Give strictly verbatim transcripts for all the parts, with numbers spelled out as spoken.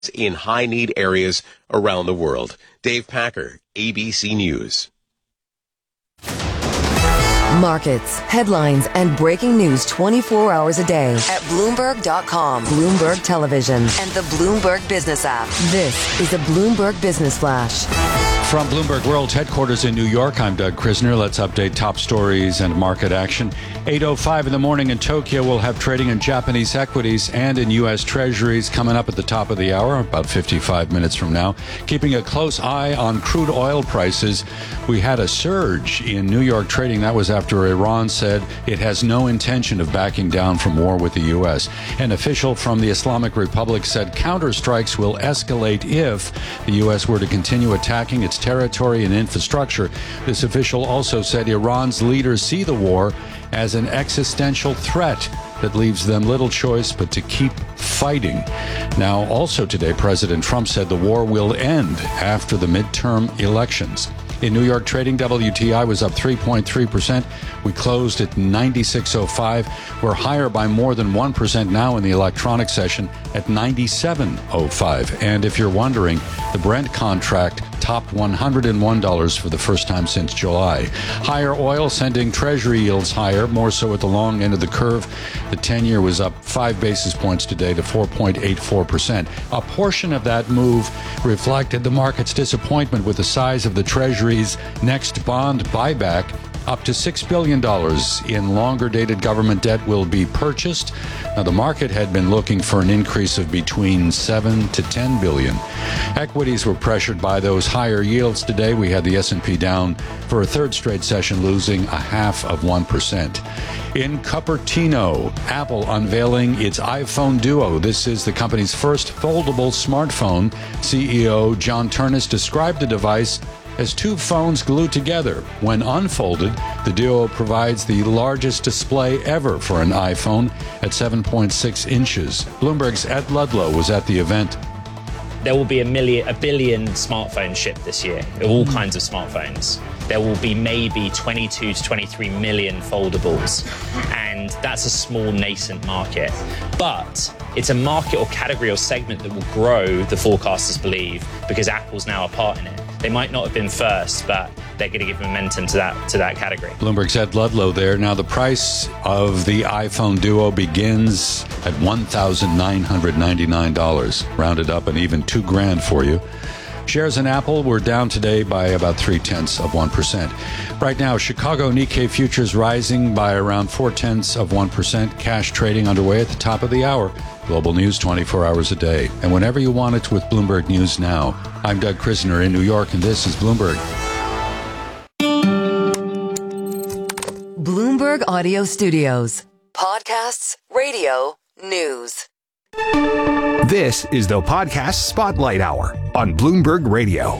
in high-need areas around the world. Dave Packer, A B C News. Markets, headlines, and breaking news twenty-four hours a day at Bloomberg dot com, Bloomberg Television, and the Bloomberg Business app. This is a Bloomberg Business Flash. From Bloomberg World's headquarters in New York, I'm Doug Krisner. Let's update top stories and market action. eight oh five in the morning in Tokyo, we'll have trading in Japanese equities and in U S Treasuries coming up at the top of the hour, about fifty-five minutes from now. Keeping a close eye on crude oil prices. We had a surge in New York trading. That was after Iran said it has no intention of backing down from war with the U S. An official from the Islamic Republic said counterstrikes will escalate if the U S were to continue attacking its territory and infrastructure. This official also said Iran's leaders see the war as an existential threat that leaves them little choice but to keep fighting. Now, also today, President Trump said the war will end after the midterm elections. In New York trading, W T I was up three point three percent. We closed at ninety-six oh five. We're higher by more than one percent now in the electronic session at ninety-seven oh five. And if you're wondering, the Brent contract topped one hundred one dollars for the first time since July. Higher oil sending Treasury yields higher, more so at the long end of the curve. The ten-year was up five basis points today to four point eight four percent. A portion of that move reflected the market's disappointment with the size of the Treasury's next bond buyback. Up to six billion dollars in longer-dated government debt will be purchased. Now, the market had been looking for an increase of between seven to ten billion dollars. Equities were pressured by those higher yields today. We had the S and P down for a third straight session, losing a half of one percent. In Cupertino, Apple unveiling its iPhone Duo. This is the company's first foldable smartphone. C E O John Ternus described the device as two phones glued together. When unfolded, the Duo provides the largest display ever for an iPhone at seven point six inches. Bloomberg's Ed Ludlow was at the event. There will be a million, a billion smartphones shipped this year, all kinds of smartphones. There will be maybe twenty-two to twenty-three million foldables, and that's a small nascent market. But it's a market or category or segment that will grow, the forecasters believe, because Apple's now a part in it. They might not have been first, but they're going to give momentum to that to that category. Bloomberg's Ed Ludlow there. Now, the price of the iPhone Duo begins at one thousand nine hundred ninety-nine dollars, rounded up and even two grand for you. Shares in Apple were down today by about three-tenths of one percent. Right now, Chicago Nikkei futures rising by around four-tenths of one percent. Cash trading underway at the top of the hour. Global news twenty-four hours a day. And whenever you want it with Bloomberg News Now. I'm Doug Krisner in New York, and this is Bloomberg. Bloomberg Audio Studios. Podcasts, radio, news. This is the Podcast Spotlight Hour on Bloomberg Radio.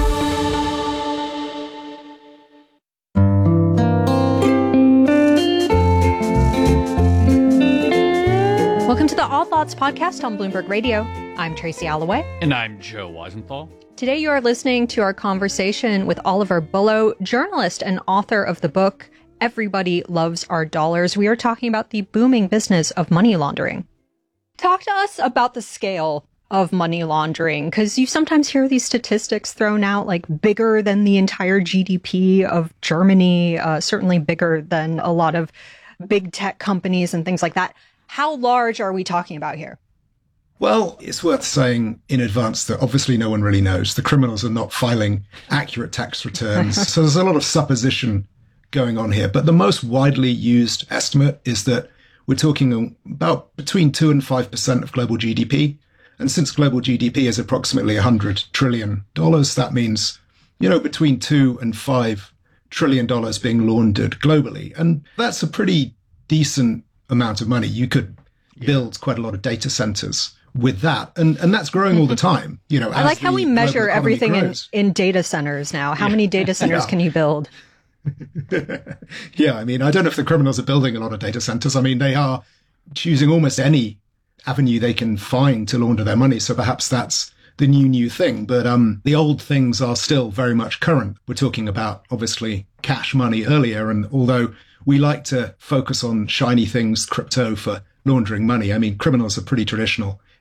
Welcome to the All Thoughts Podcast on Bloomberg Radio. I'm Tracy Alloway. And I'm Joe Weisenthal. Today you are listening to our conversation with Oliver Bullough, journalist and author of the book, Everybody Loves Our Dollars. We are talking about the booming business of money laundering. Talk to us about the scale of money laundering, because you sometimes hear these statistics thrown out, like bigger than the entire G D P of Germany, uh, certainly bigger than a lot of big tech companies and things like that. How large are we talking about here? Well, it's worth saying in advance that obviously no one really knows. The criminals are not filing accurate tax returns. So there's a lot of supposition going on here. But the most widely used estimate is that we're talking about between two and five percent of global G D P. And since global G D P is approximately one hundred trillion dollars, that means, you know, between two and five trillion dollars being laundered globally. And that's a pretty decent amount of money. You could build quite a lot of data centers with that. And and that's growing all the time. You know, I like how we measure everything in, in data centers now. How yeah. many data centers yeah. can you build? Yeah, I mean, I don't know if the criminals are building a lot of data centers. I mean, they are choosing almost any avenue they can find to launder their money. So perhaps that's the new, new thing. But um, the old things are still very much current. We're talking about, obviously, cash money earlier. And although we like to focus on shiny things, crypto for laundering money, I mean, criminals are pretty traditional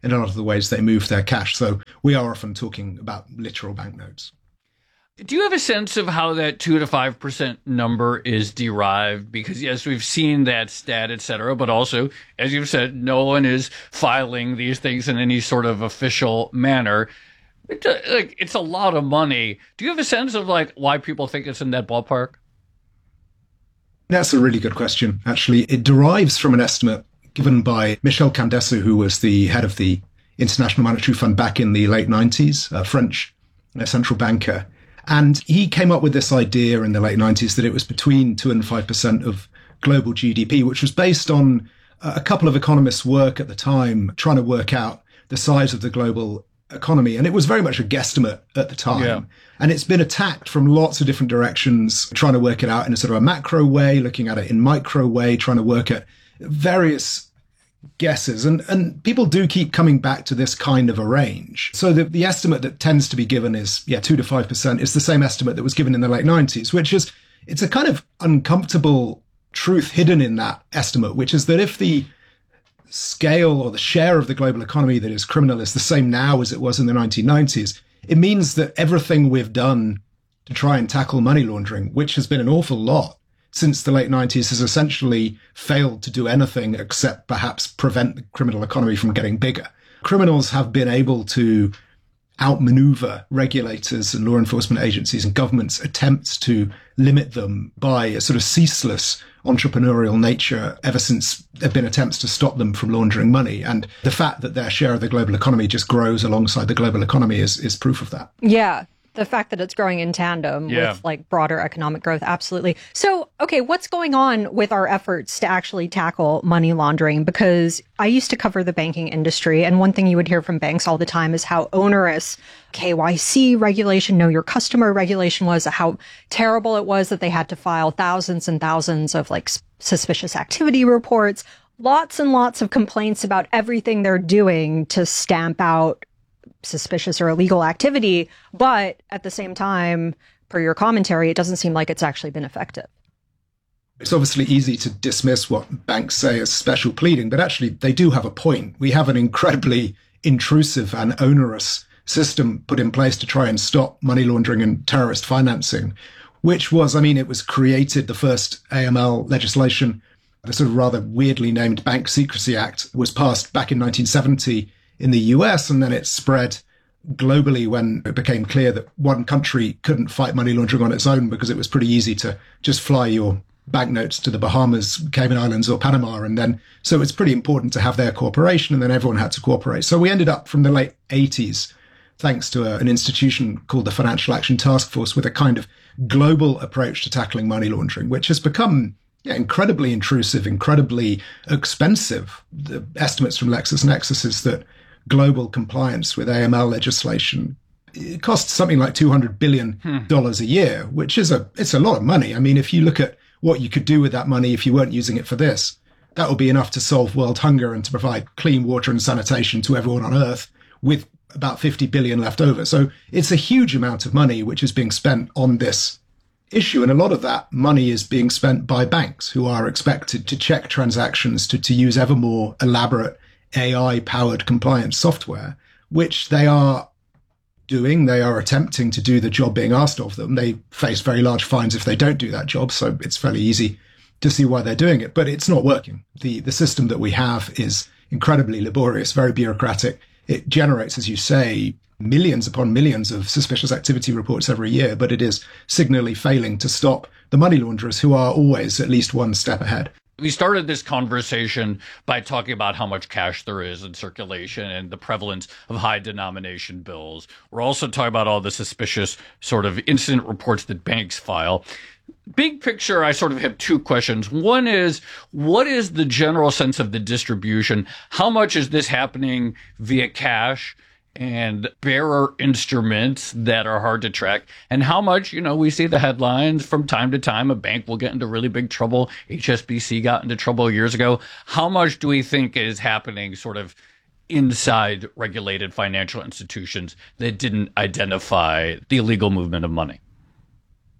in a lot of the ways they move their cash. So we are often talking about literal banknotes. Do you have a sense of how that two to five percent number is derived? Because, yes, we've seen that stat, et cetera, but also, as you've said, no one is filing these things in any sort of official manner. It, like, it's a lot of money. Do you have a sense of, like, why people think it's in that ballpark? That's a really good question, actually. It derives from an estimate given by Michel Candesso, who was the head of the International Monetary Fund back in the late nineties, a French central banker. And he came up with this idea in the late nineties that it was between two and five percent of global G D P, which was based on a couple of economists' work at the time trying to work out the size of the global economy. And it was very much a guesstimate at the time. Yeah. And it's been attacked from lots of different directions, trying to work it out in a sort of a macro way, looking at it in micro way, trying to work at various guesses. And, and people do keep coming back to this kind of a range. So the, the estimate that tends to be given is, yeah, two to five percent is the same estimate that was given in the late nineties, which is, it's a kind of uncomfortable truth hidden in that estimate, which is that if the scale or the share of the global economy that is criminal is the same now as it was in the nineteen nineties, it means that everything we've done to try and tackle money laundering, which has been an awful lot since the late nineties, has essentially failed to do anything except perhaps prevent the criminal economy from getting bigger. Criminals have been able to outmaneuver regulators and law enforcement agencies and governments' attempts to limit them by a sort of ceaseless entrepreneurial nature ever since there have been attempts to stop them from laundering money. And the fact that their share of the global economy just grows alongside the global economy is, is proof of that. Yeah. The fact that it's growing in tandem yeah. with like broader economic growth. Absolutely. So, okay, what's going on with our efforts to actually tackle money laundering? Because I used to cover the banking industry, and one thing you would hear from banks all the time is how onerous K Y C regulation, know your customer regulation was, how terrible it was that they had to file thousands and thousands of like suspicious activity reports, lots and lots of complaints about everything they're doing to stamp out suspicious or illegal activity. But at the same time, per your commentary, it doesn't seem like it's actually been effective. It's obviously easy to dismiss what banks say as special pleading, but actually they do have a point. We have an incredibly intrusive and onerous system put in place to try and stop money laundering and terrorist financing, which was, I mean, it was created, the first A M L legislation, the sort of rather weirdly named Bank Secrecy Act, was passed back in nineteen seventy in the U S, and then it spread globally when it became clear that one country couldn't fight money laundering on its own, because it was pretty easy to just fly your banknotes to the Bahamas, Cayman Islands, or Panama. And then, so it's pretty important to have their cooperation, and then everyone had to cooperate. So we ended up from the late eighties, thanks to a, an institution called the Financial Action Task Force, with a kind of global approach to tackling money laundering, which has become yeah, incredibly intrusive, incredibly expensive. The estimates from LexisNexis is that global compliance with A M L legislation, it costs something like two hundred billion dollars hmm. a year, which is a, it's a lot of money. I mean, if you look at what you could do with that money if you weren't using it for this, that would be enough to solve world hunger and to provide clean water and sanitation to everyone on Earth, with about fifty billion left over. So it's a huge amount of money which is being spent on this issue. And a lot of that money is being spent by banks, who are expected to check transactions, to, to use ever more elaborate A I-powered compliance software, which they are doing. They are attempting to do the job being asked of them. They face very large fines if they don't do that job, so it's fairly easy to see why they're doing it. But it's not working. The, the system that we have is incredibly laborious, very bureaucratic. It generates, as you say, millions upon millions of suspicious activity reports every year, but it is signally failing to stop the money launderers, who are always at least one step ahead. We started this conversation by talking about how much cash there is in circulation and the prevalence of high denomination bills. We're also talking about all the suspicious sort of incident reports that banks file. Big picture, I sort of have two questions. One is, what is the general sense of the distribution? How much is this happening via cash and bearer instruments that are hard to track? And how much, you know, we see the headlines from time to time, a bank will get into really big trouble. H S B C got into trouble years ago. How much do we think is happening sort of inside regulated financial institutions that didn't identify the illegal movement of money?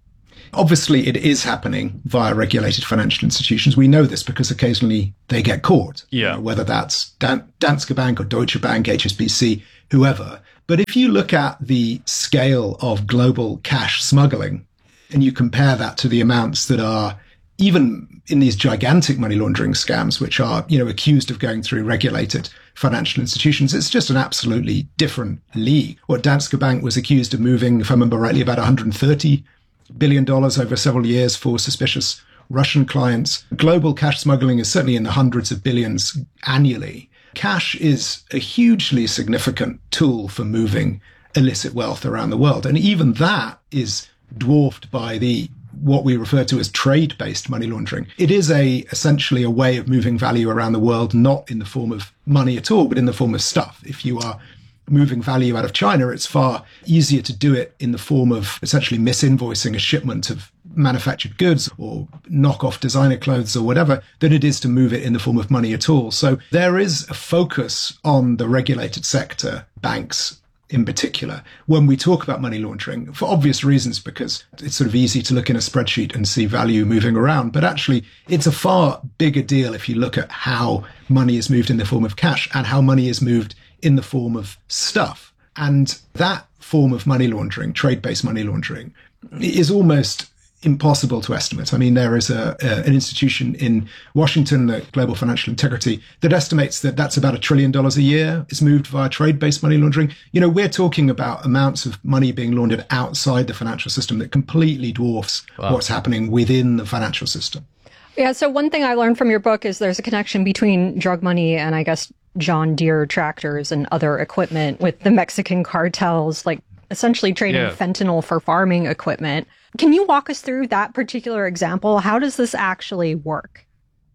Obviously, it is happening via regulated financial institutions. We know this because occasionally they get caught. Yeah. You know, whether that's Dan- Danske Bank or Deutsche Bank, H S B C, whoever. But if you look at the scale of global cash smuggling and you compare that to the amounts that are even in these gigantic money laundering scams, which are, you know, accused of going through regulated financial institutions, it's just an absolutely different league. What Danske Bank was accused of moving, if I remember rightly, about one hundred thirty billion dollars over several years for suspicious Russian clients. Global cash smuggling is certainly in the hundreds of billions annually. Cash is a hugely significant tool for moving illicit wealth around the world. And even that is dwarfed by the what we refer to as trade-based money laundering. It is a essentially a way of moving value around the world, not in the form of money at all, but in the form of stuff. If you are moving value out of China, it's far easier to do it in the form of essentially misinvoicing a shipment of manufactured goods or knockoff designer clothes or whatever than it is to move it in the form of money at all. So there is a focus on the regulated sector, banks in particular, when we talk about money laundering, for obvious reasons, because it's sort of easy to look in a spreadsheet and see value moving around. But actually, it's a far bigger deal if you look at how money is moved in the form of cash and how money is moved in the form of stuff. And that form of money laundering, trade-based money laundering, is almost impossible to estimate. I mean, there is a, a an institution in Washington, the Global Financial Integrity, that estimates that that's about a trillion dollars a year is moved via trade-based money laundering. You know, we're talking about amounts of money being laundered outside the financial system that completely dwarfs wow. what's happening within the financial system. Yeah, so one thing I learned from your book is there's a connection between drug money and I guess John Deere tractors and other equipment with the Mexican cartels, like essentially trading yeah. fentanyl for farming equipment. Can you walk us through that particular example? How does this actually work?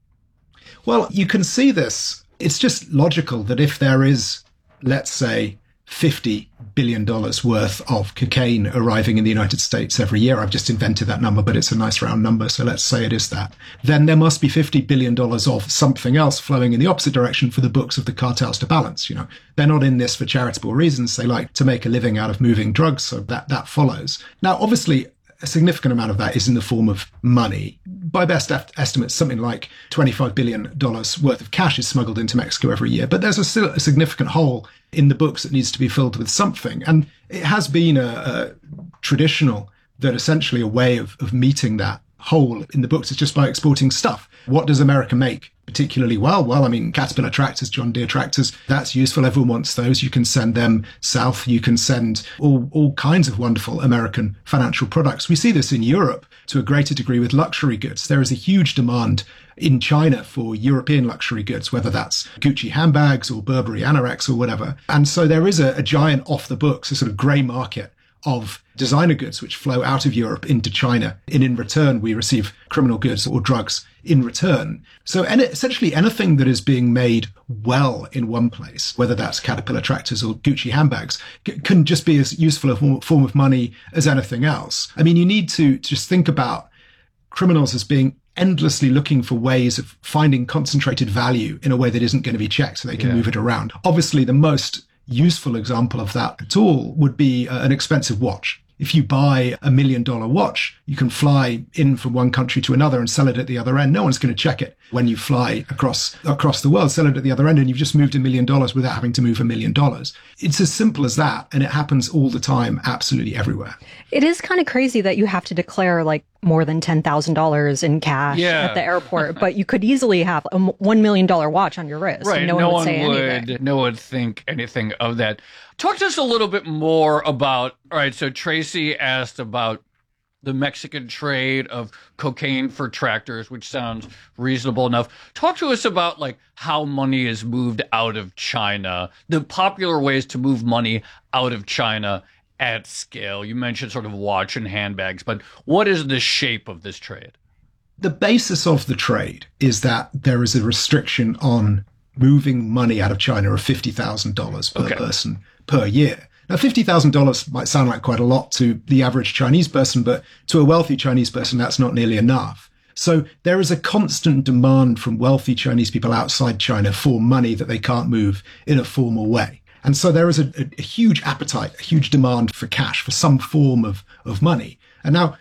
Well, you can see this. It's just logical that if there is, let's say, fifty billion dollars worth of cocaine arriving in the United States every year, I've just invented that number, but it's a nice round number, so let's say it is that, then there must be fifty billion dollars of something else flowing in the opposite direction for the books of the cartels to balance. You know, they're not in this for charitable reasons. They like to make a living out of moving drugs, so that, that follows. Now, obviously, a significant amount of that is in the form of money. By best estimates, something like twenty-five billion dollars worth of cash is smuggled into Mexico every year. But there's a, still a significant hole in the books that needs to be filled with something. And it has been a, a traditional, that essentially a way of, of meeting that hole in the books is just by exporting stuff. What does America make particularly well? Well, I mean, Caterpillar tractors, John Deere tractors, that's useful. Everyone wants those. You can send them south. You can send all, all kinds of wonderful American financial products. We see this in Europe to a greater degree with luxury goods. There is a huge demand in China for European luxury goods, whether that's Gucci handbags or Burberry anoraks or whatever. And so there is a, a giant off the books, a sort of grey market of designer goods which flow out of Europe into China. And in return, we receive criminal goods or drugs in return. So and essentially anything that is being made well in one place, whether that's Caterpillar tractors or Gucci handbags, c- can just be as useful a form of money as anything else. I mean, you need to just think about criminals as being endlessly looking for ways of finding concentrated value in a way that isn't going to be checked so they can yeah. move it around. Obviously, the most useful example of that at all would be uh, an expensive watch. If you buy a million dollar watch, you can fly in from one country to another and sell it at the other end. No one's going to check it when you fly across across the world, sell it at the other end, and you've just moved a million dollars without having to move a million dollars. It's as simple as that, and it happens all the time, absolutely everywhere. It is kind of crazy that you have to declare like more than ten thousand dollars in cash yeah. at the airport, but you could easily have a one million dollars watch on your wrist. Right. And no, no one would say would, anything. No one would think anything of that. Talk to us a little bit more about, all right, so Tracy asked about the Mexican trade of cocaine for tractors, which sounds reasonable enough. Talk to us about like how money is moved out of China, the popular ways to move money out of China at scale. You mentioned sort of watch and handbags, but what is the shape of this trade? The basis of the trade is that there is a restriction on moving money out of China of fifty thousand dollars per okay. person per year. Now, fifty thousand dollars might sound like quite a lot to the average Chinese person, but to a wealthy Chinese person, that's not nearly enough. So there is a constant demand from wealthy Chinese people outside China for money that they can't move in a formal way. And so there is a, a, a huge appetite, a huge demand for cash, for some form of, of money. And now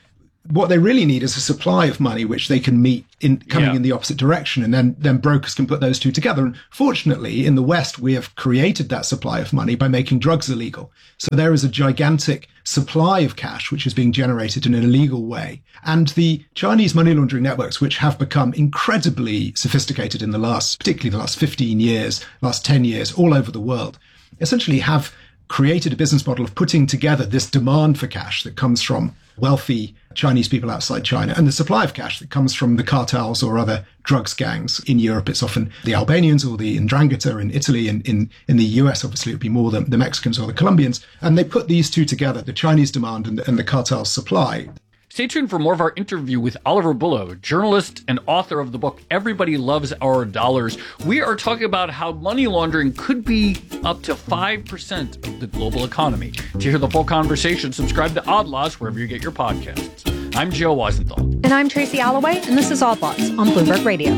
what they really need is a supply of money, which they can meet in coming Yeah. in the opposite direction. And then, then brokers can put those two together. And fortunately, in the West, we have created that supply of money by making drugs illegal. So there is a gigantic supply of cash, which is being generated in an illegal way. And the Chinese money laundering networks, which have become incredibly sophisticated in the last, particularly the last fifteen years, last ten years, all over the world, essentially have created a business model of putting together this demand for cash that comes from wealthy Chinese people outside China and the supply of cash that comes from the cartels or other drugs gangs. In Europe, it's often the Albanians or the Ndrangheta. In Italy, and in, in the U S, obviously, it would be more the, the Mexicans or the Colombians. And they put these two together, the Chinese demand and, and the cartel's supply. Stay tuned for more of our interview with Oliver Bullough, journalist and author of the book Everybody Loves Our Dollars. We are talking about how money laundering could be up to five percent of the global economy. To hear the full conversation, subscribe to Odd Lots wherever you get your podcasts. I'm Joe Weisenthal. And I'm Tracy Alloway, and this is Odd Lots on Bloomberg Radio.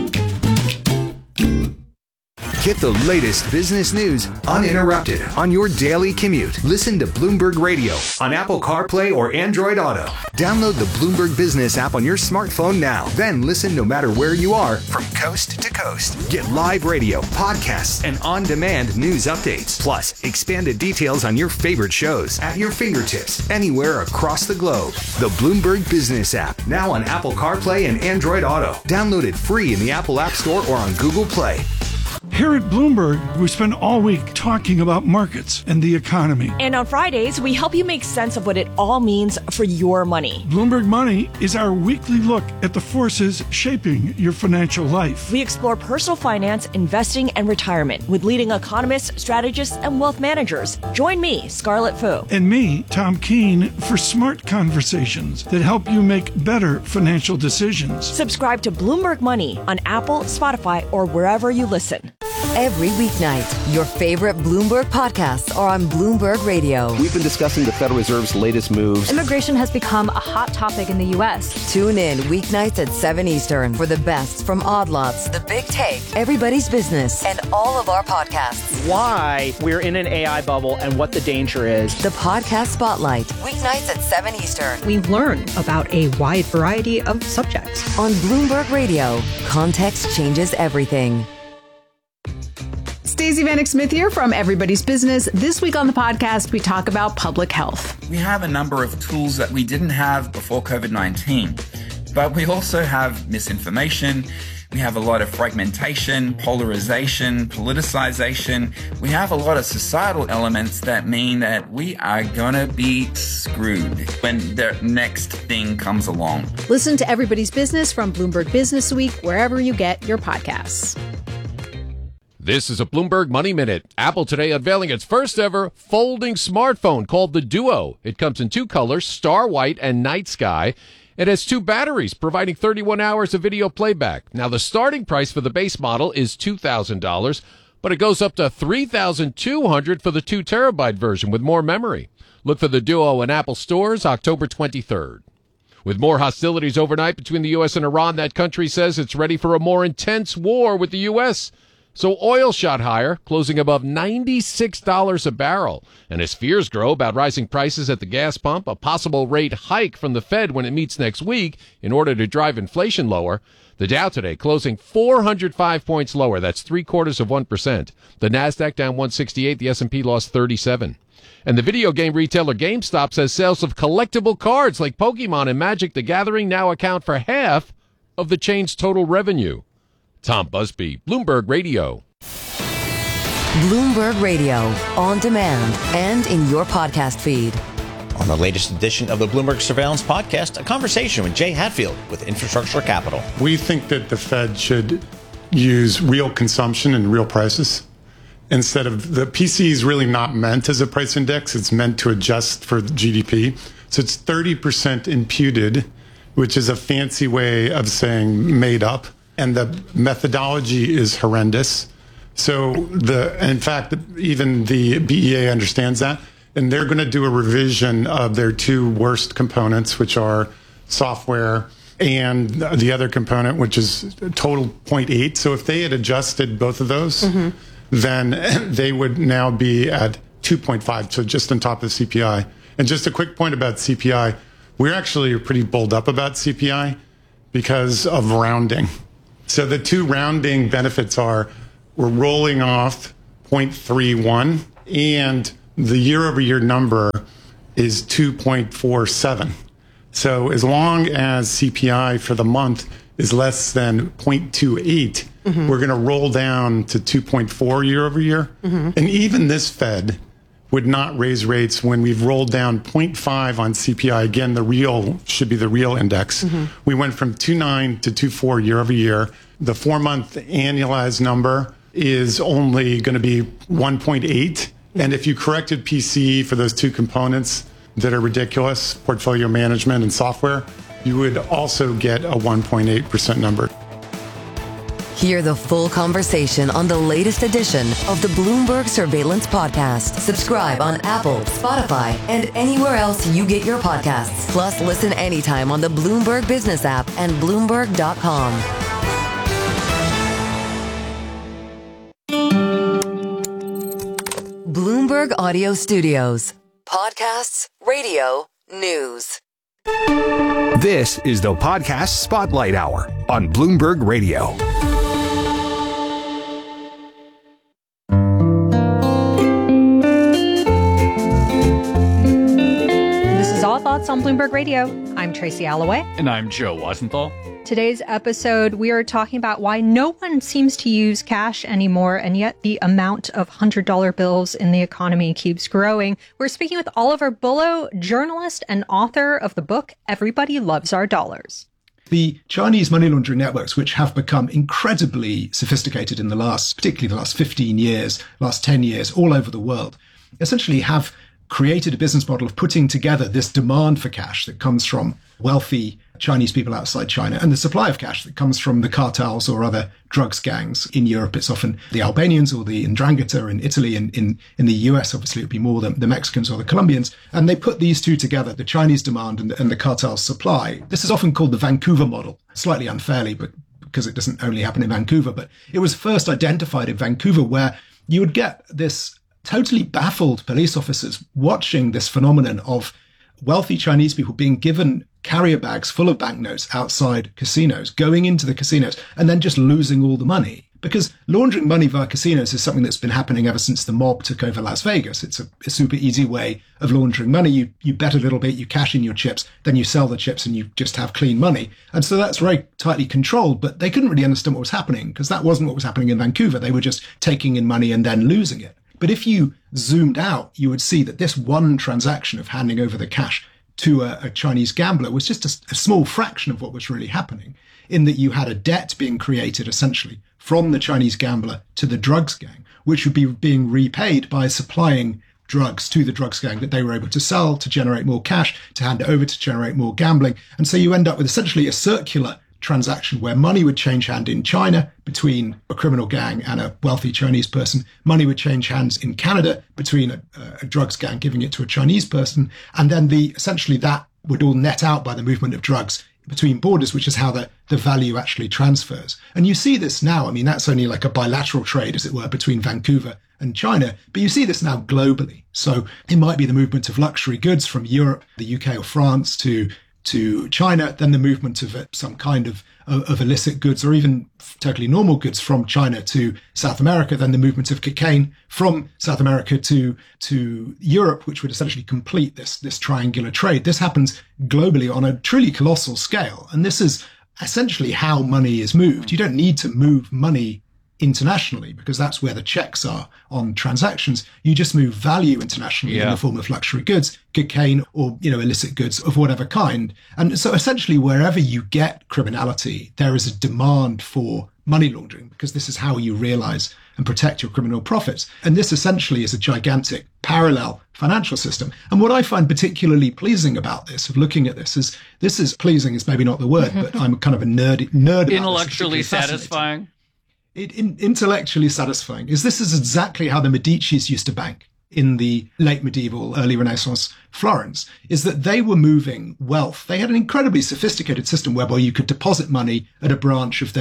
Get the latest business news uninterrupted on your daily commute. Listen to Bloomberg Radio on Apple CarPlay or Android Auto. Download the Bloomberg Business app on your smartphone now. Then listen no matter where you are from coast to coast. Get live radio, podcasts, and on-demand news updates. Plus, expanded details on your favorite shows at your fingertips anywhere across the globe. The Bloomberg Business app, now on Apple CarPlay and Android Auto. Download it free in the Apple App Store or on Google Play. Here at Bloomberg, we spend all week talking about markets and the economy. And on Fridays, we help you make sense of what it all means for your money. Bloomberg Money is our weekly look at the forces shaping your financial life. We explore personal finance, investing, and retirement with leading economists, strategists, and wealth managers. Join me, Scarlett Fu. And me, Tom Keene, for smart conversations that help you make better financial decisions. Subscribe to Bloomberg Money on Apple, Spotify, or wherever you listen. Every weeknight, your favorite Bloomberg podcasts are on Bloomberg Radio. We've been discussing the Federal Reserve's latest moves. Immigration has become a hot topic in the U S. Tune in weeknights at seven Eastern for the best from Odd Lots, The Big Take, Everybody's Business, and all of our podcasts. Why we're in an A I bubble and what the danger is. The Podcast Spotlight, weeknights at seven Eastern. We learn about a wide variety of subjects. On Bloomberg Radio, context changes everything. Stacey Vanek Smith here from Everybody's Business. This week on the podcast, we talk about public health. We have a number of tools that we didn't have before COVID nineteen, but we also have misinformation. We have a lot of fragmentation, polarization, politicization. We have a lot of societal elements that mean that we are going to be screwed when the next thing comes along. Listen to Everybody's Business from Bloomberg Business Week, wherever you get your podcasts. This is a Bloomberg Money Minute. Apple today unveiling its first ever folding smartphone called the Duo. It comes in two colors, Star White and Night Sky. It has two batteries, providing thirty-one hours of video playback. Now, the starting price for the base model is two thousand dollars, but it goes up to three thousand two hundred dollars for the two terabyte version with more memory. Look for the Duo in Apple stores October twenty-third. With more hostilities overnight between the U S and Iran, that country says it's ready for a more intense war with the U S So oil shot higher, closing above ninety-six dollars a barrel. And as fears grow about rising prices at the gas pump, a possible rate hike from the Fed when it meets next week in order to drive inflation lower, the Dow today closing four hundred five points lower. That's three quarters of one percent. The Nasdaq down one sixty-eight. The S and P lost thirty-seven. And the video game retailer GameStop says sales of collectible cards like Pokemon and Magic the Gathering now account for half of the chain's total revenue. Tom Busby, Bloomberg Radio. Bloomberg Radio, on demand and in your podcast feed. On the latest edition of the Bloomberg Surveillance Podcast, a conversation with Jay Hatfield with Infrastructure Capital. We think that the Fed should use real consumption and real prices. Instead of the P C is really not meant as a price index. It's meant to adjust for G D P. So it's thirty percent imputed, which is a fancy way of saying made up. And the methodology is horrendous. So the, in fact, even the B E A understands that. And they're going to do a revision of their two worst components, which are software and the other component, which is total zero point eight. So if they had adjusted both of those, mm-hmm. then they would now be at two point five, so just on top of the C P I. And just a quick point about C P I. We're actually pretty bulled up about C P I because of rounding. So the two rounding benefits are we're rolling off zero point three one and the year-over-year number is two point four seven. So as long as C P I for the month is less than zero point two eight, mm-hmm. we're going to roll down to two point four year over year. Mm-hmm. And even this Fed would not raise rates when we've rolled down zero point five on C P I. Again, the real should be the real index. Mm-hmm. We went from two point nine to two point four year over year. The four-month annualized number is only going to be one point eight. And if you corrected P C E for those two components that are ridiculous, portfolio management and software, you would also get a one point eight percent number. Hear the full conversation on the latest edition of the Bloomberg Surveillance Podcast. Subscribe on Apple, Spotify, and anywhere else you get your podcasts. Plus, listen anytime on the Bloomberg Business app and Bloomberg dot com. Bloomberg Audio Studios. Podcasts, radio, news. This is the Podcast Spotlight Hour on Bloomberg Radio. This is All Thoughts on Bloomberg Radio. I'm Tracy Alloway. And I'm Joe Wasenthal. Today's episode, we are talking about why no one seems to use cash anymore, and yet the amount of one hundred dollar bills in the economy keeps growing. We're speaking with Oliver Bullough, journalist and author of the book, Everybody Loves Our Dollars. The Chinese money laundering networks, which have become incredibly sophisticated in the last, particularly the last fifteen years, last ten years, all over the world, essentially have created a business model of putting together this demand for cash that comes from wealthy Chinese people outside China and the supply of cash that comes from the cartels or other drugs gangs. In Europe, it's often the Albanians or the Ndrangheta. In Italy, and in, in the U S, obviously, it would be more the, the Mexicans or the Colombians. And they put these two together, the Chinese demand and, and the cartel's supply. This is often called the Vancouver model, slightly unfairly, but because it doesn't only happen in Vancouver. But it was first identified in Vancouver, where you would get this totally baffled police officers watching this phenomenon of wealthy Chinese people being given carrier bags full of banknotes outside casinos, going into the casinos, and then just losing all the money. Because laundering money via casinos is something that's been happening ever since the mob took over Las Vegas. It's a, a super easy way of laundering money. You you bet a little bit, you cash in your chips, then you sell the chips and you just have clean money. And so that's very tightly controlled, but they couldn't really understand what was happening because that wasn't what was happening in Vancouver. They were just taking in money and then losing it. But if you zoomed out, you would see that this one transaction of handing over the cash to a, a Chinese gambler was just a, a small fraction of what was really happening, in that you had a debt being created essentially from the Chinese gambler to the drugs gang, which would be being repaid by supplying drugs to the drugs gang that they were able to sell to generate more cash, to hand it over to generate more gambling. And so you end up with essentially a circular transaction where money would change hand in China between a criminal gang and a wealthy Chinese person. Money would change hands in Canada between a, a drugs gang giving it to a Chinese person. And then the essentially that would all net out by the movement of drugs between borders, which is how the, the value actually transfers. And you see this now. I mean, that's only like a bilateral trade, as it were, between Vancouver and China. But you see this now globally. So it might be the movement of luxury goods from Europe, the U K or France to to China, then the movement of some kind of, of, of illicit goods or even totally normal goods from China to South America, then the movement of cocaine from South America to to Europe, which would essentially complete this, this triangular trade. This happens globally on a truly colossal scale. And this is essentially how money is moved. You don't need to move money internationally because that's where the checks are on transactions. You just move value internationally yeah. in the form of luxury goods, cocaine, or, you know, illicit goods of whatever kind. And so essentially wherever you get criminality, there is a demand for money laundering because this is how you realize and protect your criminal profits. And this essentially is a gigantic parallel financial system. And what I find particularly pleasing about this, of looking at this, is this is pleasing is maybe not the word, but I'm kind of a nerd, nerd about intellectually this. satisfying. It, in, intellectually satisfying is this is exactly how the Medicis used to bank in the late medieval, early Renaissance Florence, is that they were moving wealth. They had an incredibly sophisticated system whereby you could deposit money at a branch of their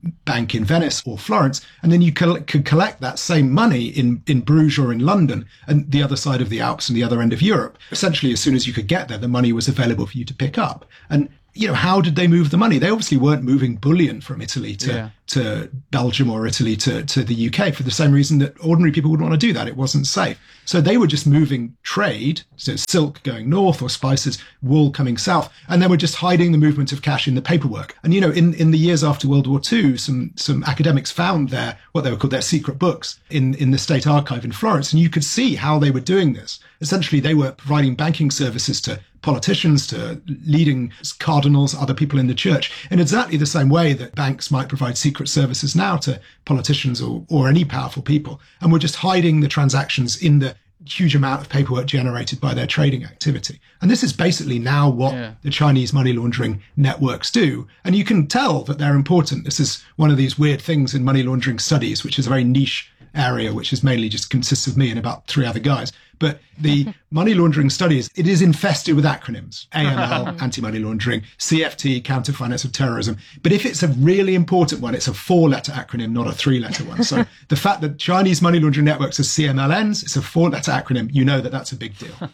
bank in Venice or Florence, and then you could collect that same money in, in Bruges or in London and the other side of the Alps and the other end of Europe. Essentially, as soon as you could get there, the money was available for you to pick up. And you know, how did they move the money? They obviously weren't moving bullion from Italy to, yeah. to Belgium or Italy to, to the U K for the same reason that ordinary people would want to do that. It wasn't safe. So they were just moving trade, so silk going north or spices, wool coming south, and they were just hiding the movement of cash in the paperwork. And, you know, in, in the years after World War Two, some, some academics found their, what they were called their secret books in, in the State Archive in Florence. And you could see how they were doing this. Essentially, they were providing banking services to politicians, to leading cardinals, other people in the church, in exactly the same way that banks might provide secret services now to politicians or, or any powerful people. And we're just hiding the transactions in the huge amount of paperwork generated by their trading activity. And this is basically now what yeah. the Chinese money laundering networks do. And you can tell that they're important. This is one of these weird things in money laundering studies, which is a very niche area, which is mainly just consists of me and about three other guys. But the money laundering studies, it is infested with acronyms: A M L, anti-money laundering; C F T, counter-finance of terrorism. But if it's a really important one, it's a four-letter acronym, not a three-letter one. So the fact that Chinese money laundering networks are C M L Ns, it's a four-letter acronym, you know that that's a big deal.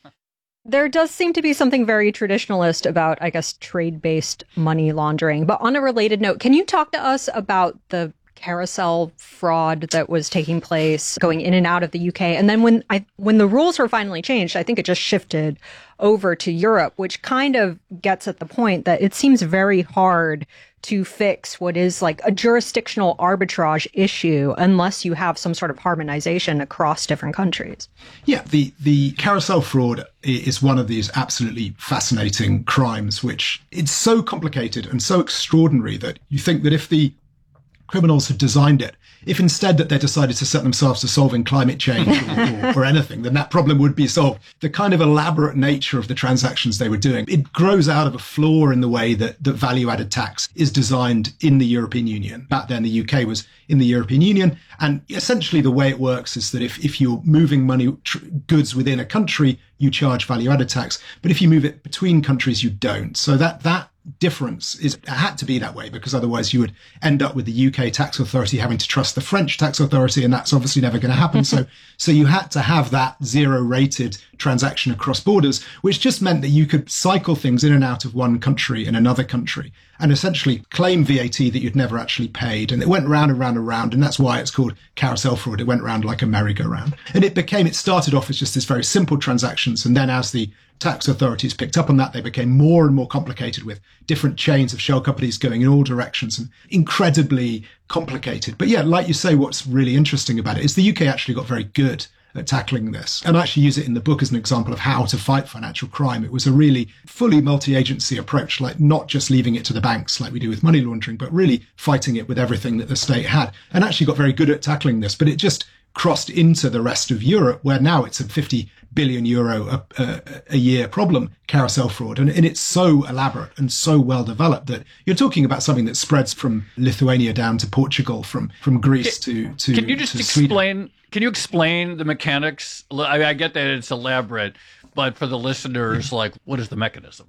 There does seem to be something very traditionalist about, I guess, trade-based money laundering. But on a related note, can you talk to us about the carousel fraud that was taking place going in and out of the U K? And then when I when the rules were finally changed, I think it just shifted over to Europe, which kind of gets at the point that it seems very hard to fix what is like a jurisdictional arbitrage issue unless you have some sort of harmonization across different countries. Yeah, the, the carousel fraud is one of these absolutely fascinating crimes, which it's so complicated and so extraordinary that you think that if the criminals had designed it, if instead that they decided to set themselves to solving climate change or, or, or anything, then that problem would be solved. The kind of elaborate nature of the transactions they were doing, it grows out of a flaw in the way that, that value-added tax is designed in the European Union. Back then, the U K was in the European Union. And essentially the way it works is that if, if you're moving money, tr- goods within a country, you charge value-added tax. But if you move it between countries, you don't. So that, that, difference is had to be that way, because otherwise you would end up with the U K tax authority having to trust the French tax authority, and that's obviously never going to happen. so so you had to have that zero rated transaction across borders, which just meant that you could cycle things in and out of one country in another country and essentially claim V A T that you'd never actually paid. And it went round and round and round, and that's why it's called carousel fraud. It went round like a merry-go-round. And it became, it started off as just this very simple transactions, and then as the tax authorities picked up on that, they became more and more complicated with different chains of shell companies going in all directions and incredibly complicated. But yeah, like you say, what's really interesting about it is the U K actually got very good at tackling this. And I actually use it in the book as an example of how to fight financial crime. It was a really fully multi-agency approach, like not just leaving it to the banks like we do with money laundering, but really fighting it with everything that the state had, and actually got very good at tackling this. But it just crossed into the rest of Europe, where now it's a fifty billion euro a, a, a year problem, carousel fraud. And, and it's so elaborate and so well developed that you're talking about something that spreads from Lithuania down to Portugal, from, from Greece to, to Can you just explain, Sweden. Can you explain the mechanics? I, I get that it's elaborate, but for the listeners, yeah. like, what is the mechanism?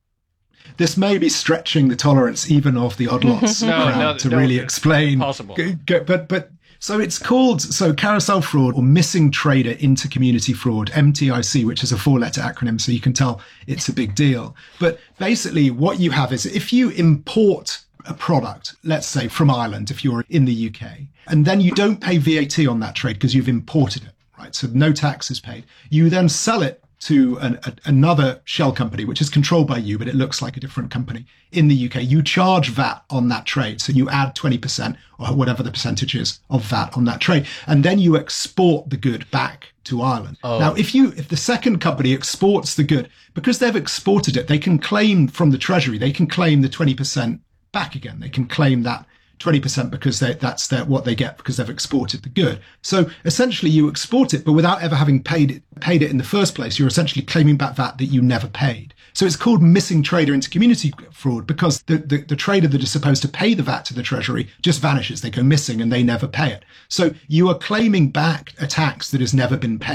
This may be stretching the tolerance even of the odd lots no, crowd no, to no, really explain. Possible. But, but, So it's called, so carousel fraud or missing trader inter-community fraud, M T I C, which is a four-letter acronym, so you can tell it's a big deal. But basically what you have is if you import a product, let's say from Ireland, if you're in the U K, and then you don't pay V A T on that trade because you've imported it, right? So no tax is paid. You then sell it to an, a, another shell company, which is controlled by you, but it looks like a different company in the U K. You charge V A T on that trade. So you add twenty percent or whatever the percentage is of V A T on that trade. And then you export the good back to Ireland. Oh. Now, if you, if the second company exports the good, because they've exported it, they can claim from the Treasury, they can claim the twenty percent back again. They can claim that twenty percent because they, that's their, what they get because they've exported the good. So essentially you export it, but without ever having paid it, paid it in the first place, you're essentially claiming back that that you never paid. So it's called missing trader inter-community fraud because the, the, the trader that is supposed to pay the V A T to the Treasury just vanishes. They go missing and they never pay it. So you are claiming back a tax that has never been paid,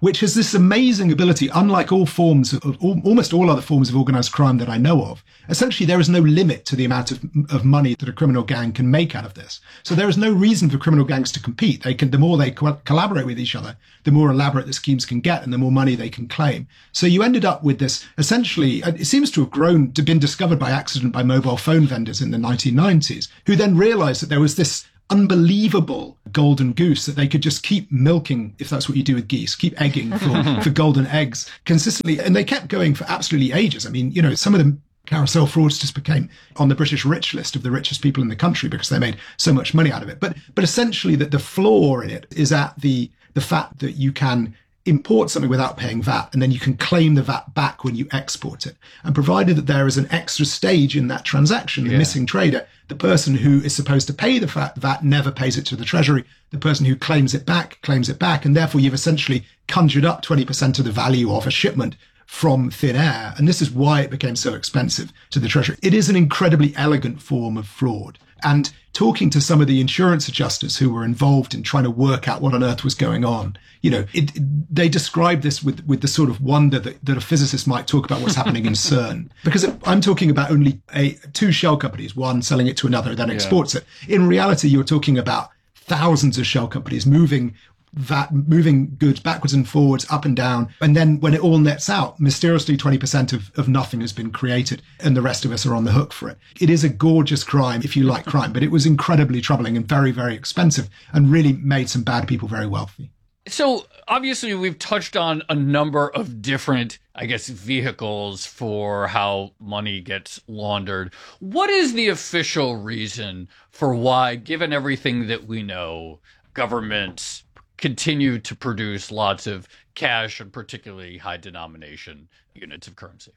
which has this amazing ability, unlike all forms of, of almost all other forms of organized crime that I know of. Essentially, there is no limit to the amount of, of money that a criminal gang can make out of this. So there is no reason for criminal gangs to compete. They can, the more they co- collaborate with each other, the more elaborate the schemes can get and the more money they can claim. So you ended up with this, essentially, it seems to have grown, to been discovered by accident by mobile phone vendors in the nineteen nineties, who then realized that there was this unbelievable golden goose that they could just keep milking, if that's what you do with geese, keep egging for, for golden eggs consistently. And they kept going for absolutely ages. I mean, you know, some of them carousel fraudsters became on the British rich list of the richest people in the country because they made so much money out of it. But but essentially that the flaw in it is at the the fact that you can import something without paying V A T, and then you can claim the V A T back when you export it. And provided that there is an extra stage in that transaction, the yeah. missing trader, the person who is supposed to pay the V A T never pays it to the Treasury. The person who claims it back claims it back. And therefore you've essentially conjured up twenty percent of the value of a shipment from thin air. And this is why it became so expensive to the Treasury. It is an incredibly elegant form of fraud. And talking to some of the insurance adjusters who were involved in trying to work out what on earth was going on, you know, it, it, they described this with, with the sort of wonder that, that a physicist might talk about what's happening in CERN. Because it, I'm talking about only a, two shell companies, one selling it to another, then exports yeah. it. In reality, you're talking about thousands of shell companies moving that moving goods backwards and forwards, up and down. And then when it all nets out, mysteriously twenty percent of, of nothing has been created and the rest of us are on the hook for it. It is a gorgeous crime if you like crime, but it was incredibly troubling and very, very expensive and really made some bad people very wealthy. So obviously we've touched on a number of different, I guess, vehicles for how money gets laundered. What is the official reason for why, given everything that we know, governments continue to produce lots of cash and particularly high denomination units of currency?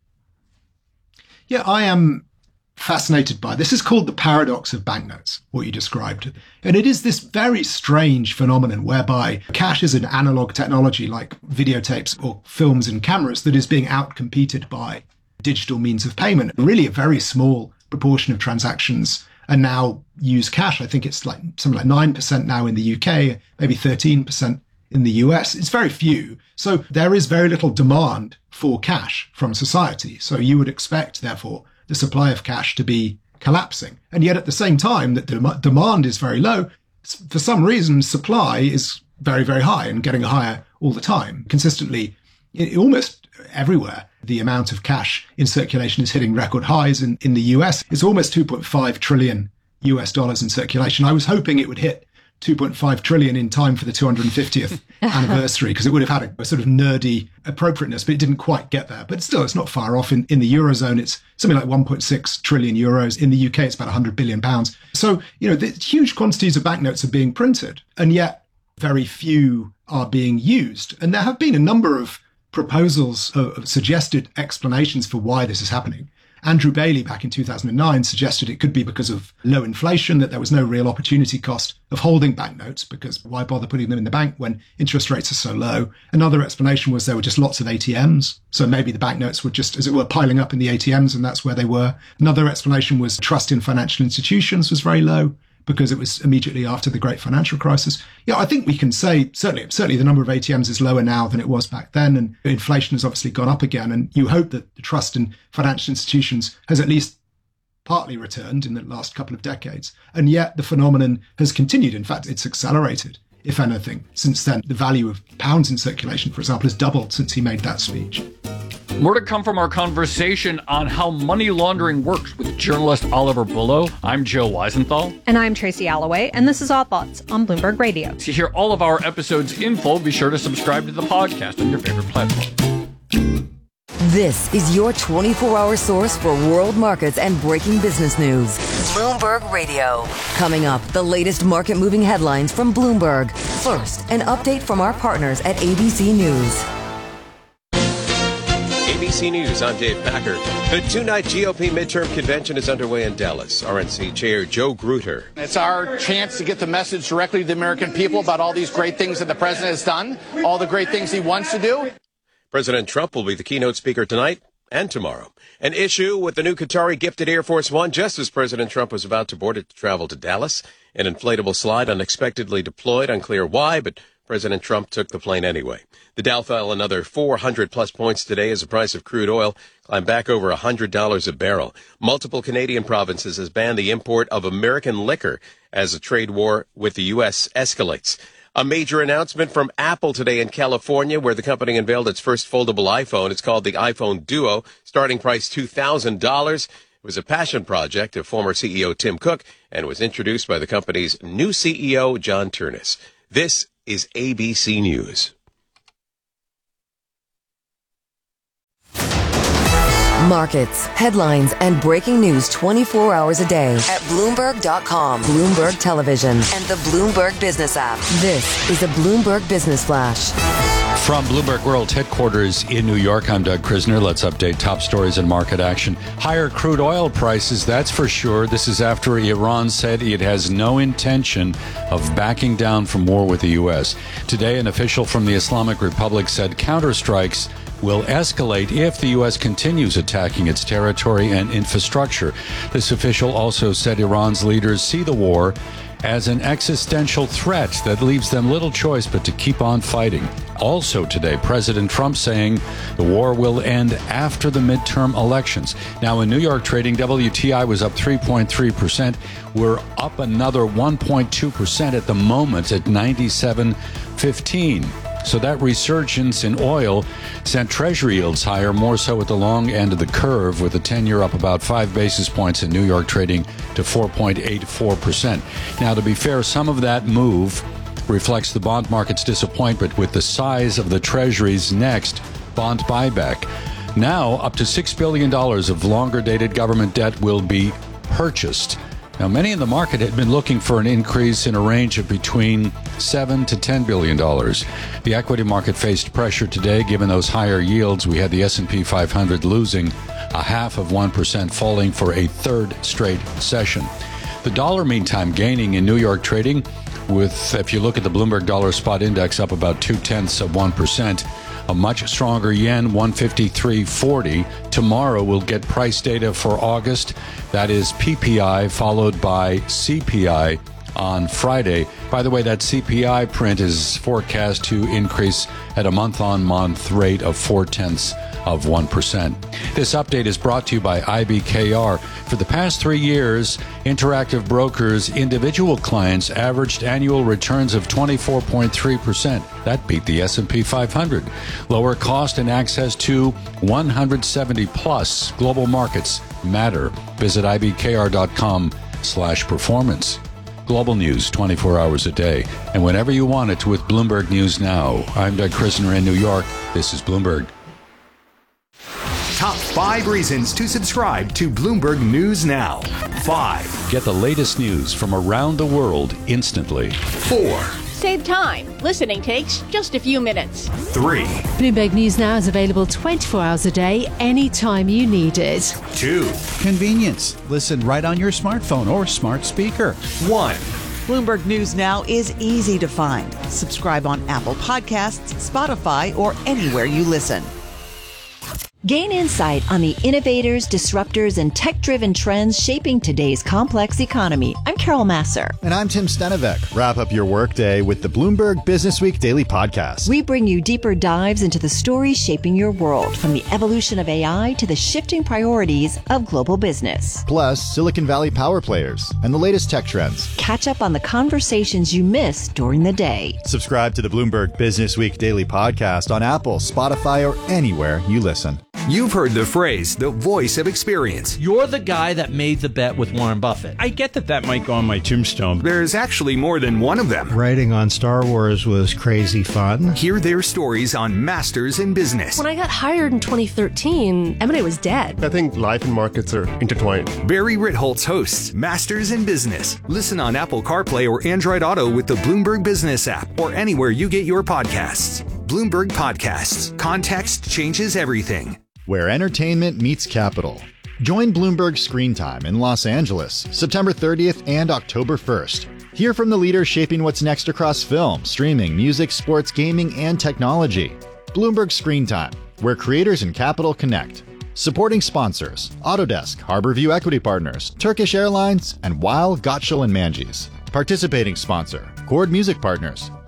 Yeah, I am fascinated by this. Is called the paradox of banknotes, what you described. And it is this very strange phenomenon whereby cash is an analog technology like videotapes or films and cameras that is being outcompeted by digital means of payment. Really a very small proportion of transactions and now use cash. I think it's like something like nine percent now in the U K, maybe thirteen percent in the U S. It's very few. So there is very little demand for cash from society. So you would expect, therefore, the supply of cash to be collapsing. And yet at the same time that the dem- demand is very low, for some reason, supply is very, very high and getting higher all the time. Consistently, in, almost everywhere, the amount of cash in circulation is hitting record highs. In, in the U S, it's almost two point five trillion U S dollars in circulation. I was hoping it would hit two point five trillion in time for the two hundred fiftieth anniversary, because it would have had a, a sort of nerdy appropriateness, but it didn't quite get there. But still, it's not far off. In, in the Eurozone, it's something like one point six trillion euros. In the U K, it's about one hundred billion pounds. So, you know, the huge quantities of banknotes are being printed, and yet very few are being used. And there have been a number of proposals, uh, suggested explanations for why this is happening. Andrew Bailey, back in two thousand nine, suggested it could be because of low inflation, that there was no real opportunity cost of holding banknotes, because why bother putting them in the bank when interest rates are so low? Another explanation was there were just lots of A T Ms. So maybe the banknotes were just, as it were, piling up in the A T Ms, and that's where they were. Another explanation was trust in financial institutions was very low, because it was immediately after the great financial crisis. Yeah, I think we can say, certainly, certainly the number of A T Ms is lower now than it was back then, and inflation has obviously gone up again, and you hope that the trust in financial institutions has at least partly returned in the last couple of decades. And yet the phenomenon has continued. In fact, it's accelerated, if anything, since then. The value of pounds in circulation, for example, has doubled since he made that speech. More to come from our conversation on how money laundering works with journalist Oliver Bullough. I'm Joe Weisenthal. And I'm Tracy Alloway, and this is Odd Thoughts on Bloomberg Radio. To hear all of our episodes in full, be sure to subscribe to the podcast on your favorite platform. This is your twenty-four hour source for world markets and breaking business news. Bloomberg Radio. Coming up, the latest market-moving headlines from Bloomberg. First, an update from our partners at A B C News. A B C News, I'm Dave Packer. The two-night G O P midterm convention is underway in Dallas. R N C Chair Joe Grutter. It's our chance to get the message directly to the American people about all these great things that the president has done, all the great things he wants to do. President Trump will be the keynote speaker tonight and tomorrow. An issue with the new Qatari gifted Air Force One just as President Trump was about to board it to travel to Dallas. An inflatable slide unexpectedly deployed, unclear why, but President Trump took the plane anyway. The Dow fell another four hundred plus points today as the price of crude oil climbed back over one hundred dollars a barrel. Multiple Canadian provinces has banned the import of American liquor as a trade war with the U S escalates. A major announcement from Apple today in California, where the company unveiled its first foldable iPhone. It's called the iPhone Duo, starting price two thousand dollars. It was a passion project of former C E O Tim Cook and was introduced by the company's new C E O, John Ternus. This is A B C News. Markets, headlines, and breaking news twenty-four hours a day at Bloomberg dot com, Bloomberg Television, and the Bloomberg Business app. This is a Bloomberg Business Flash. From Bloomberg World headquarters in New York, I'm Doug Krisner. Let's update top stories and market action. Higher crude oil prices, that's for sure. This is after Iran said it has no intention of backing down from war with the U S. Today, an official from the Islamic Republic said counterstrikes will escalate if the U S continues attacking its territory and infrastructure. This official also said Iran's leaders see the war as an existential threat that leaves them little choice but to keep on fighting. Also today, President Trump saying the war will end after the midterm elections. Now in New York trading, W T I was up three point three percent. We're up another one point two percent at the moment at ninety-seven fifteen. So that resurgence in oil sent Treasury yields higher, more so at the long end of the curve, with the ten-year up about five basis points in New York trading to four point eight four percent. Now, to be fair, some of that move reflects the bond market's disappointment with the size of the Treasury's next bond buyback. Now, up to six billion dollars of longer-dated government debt will be purchased. Now, many in the market had been looking for an increase in a range of between seven to ten billion dollars. The equity market faced pressure today, given those higher yields. We had the S and P five hundred losing a half of one percent, falling for a third straight session. The dollar, meantime, gaining in New York trading, with, if you look at the Bloomberg Dollar Spot Index, up about two-tenths of one percent. A much stronger yen, one fifty-three forty. Tomorrow we'll get price data for August. That is P P I followed by C P I on Friday. By the way, that C P I print is forecast to increase at a month-on-month rate of four-tenths of one percent. This update is brought to you by I B K R. For the past three years, Interactive Brokers' individual clients averaged annual returns of twenty-four point three percent. That beat the S and P five hundred. Lower cost and access to one hundred seventy plus global markets matter. Visit I B K R dot com slash performance. Global news twenty-four hours a day, and whenever you want it with Bloomberg News Now. I'm Doug Krisner in New York. This is Bloomberg. Top five reasons to subscribe to Bloomberg News Now. Five. Get the latest news from around the world instantly. Four. Save time. Listening takes just a few minutes. Three. Bloomberg News Now is available twenty-four hours a day, anytime you need it. Two. Convenience. Listen right on your smartphone or smart speaker. One. Bloomberg News Now is easy to find. Subscribe on Apple Podcasts, Spotify, or anywhere you listen. Gain insight on the innovators, disruptors, and tech-driven trends shaping today's complex economy. I'm Carol Masser. And I'm Tim Stenevec. Wrap up your workday with the Bloomberg Businessweek Daily Podcast. We bring you deeper dives into the stories shaping your world, from the evolution of A I to the shifting priorities of global business. Plus, Silicon Valley power players and the latest tech trends. Catch up on the conversations you missed during the day. Subscribe to the Bloomberg Businessweek Daily Podcast on Apple, Spotify, or anywhere you listen. You've heard the phrase, the voice of experience. You're the guy that made the bet with Warren Buffett. I get that that might go on my tombstone. There's actually more than one of them. Writing on Star Wars was crazy fun. Hear their stories on Masters in Business. When I got hired in twenty thirteen, M and A was dead. I think life and markets are intertwined. Barry Ritholtz hosts Masters in Business. Listen on Apple CarPlay or Android Auto with the Bloomberg Business app or anywhere you get your podcasts. Bloomberg Podcasts. Context changes everything. Where entertainment meets capital. Join Bloomberg Screen Time in Los Angeles, September thirtieth and October first. Hear from the leaders shaping what's next across film, streaming, music, sports, gaming, and technology. Bloomberg Screen Time, where creators and capital connect. Supporting sponsors, Autodesk, Harborview Equity Partners, Turkish Airlines, and Weil, Gottschall and Manges. Participating sponsor, Chord Music Partners,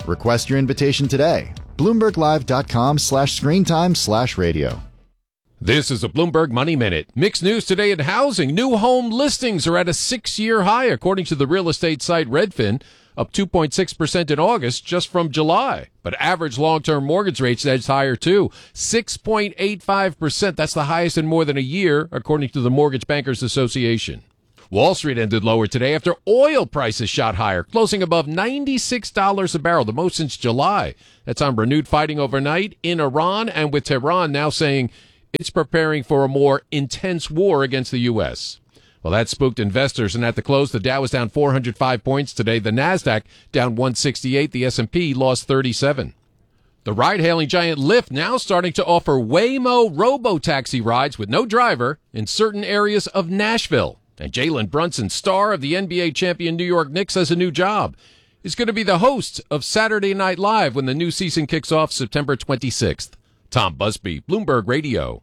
Request your invitation today. BloombergLive.com slash screentime slash radio. This is a Bloomberg Money Minute. Mixed news today in housing. New home listings are at a six-year high, according to the real estate site Redfin, up two point six percent in August just from July. But average long-term mortgage rates edged higher, too. six point eight five percent. That's the highest in more than a year, according to the Mortgage Bankers Association. Wall Street ended lower today after oil prices shot higher, closing above ninety-six dollars a barrel, the most since July. That's on renewed fighting overnight in Iran, and with Tehran now saying it's preparing for a more intense war against the U S. Well, that spooked investors, and at the close, the Dow was down four hundred five points today. The Nasdaq down one sixty-eight. The S and P lost thirty-seven. The ride-hailing giant Lyft now starting to offer Waymo robo-taxi rides with no driver in certain areas of Nashville. And Jalen Brunson, star of the N B A champion New York Knicks, has a new job. He's going to be the host of Saturday Night Live when the new season kicks off September twenty-sixth. Tom Busby, Bloomberg Radio.